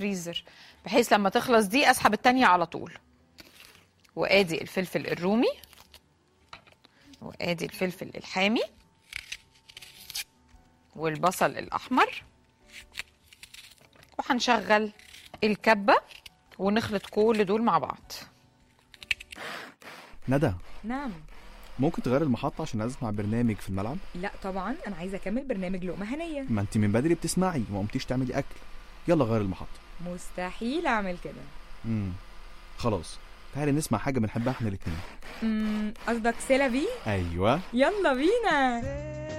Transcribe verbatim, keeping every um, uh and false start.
الفريزر، بحيث لما تخلص دي اسحب التانية على طول. وادي الفلفل الرومي، وادي الفلفل الحامي، والبصل الاحمر، وهنشغل الكبه ونخلط كل دول مع بعض. ندى. نعم. ممكن تغير المحطة عشان اسمع برنامج في الملعب؟ لا طبعا، انا عايزه اكمل برنامج لقمه هنيه. ما انت من بدري بتسمعي وما قمتيش تعملي اكل. يلا غير المحطة. مستحيل اعمل كده. امم خلاص، تعالي نسمع حاجة بنحبها احنا الاتنين. امم قصدك سيلافي؟ ايوه، يلا بينا.